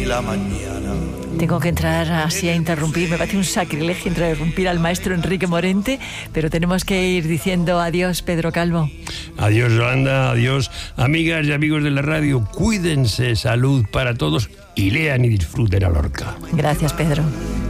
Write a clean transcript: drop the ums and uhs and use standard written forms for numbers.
la mañana. Tengo que entrar así a interrumpir, me parece un sacrilegio interrumpir al maestro Enrique Morente, pero tenemos que ir diciendo adiós, Pedro Calvo. Adiós, Yolanda, adiós, amigas y amigos de la radio, cuídense, salud para todos y lean y disfruten a Lorca. Gracias, Pedro.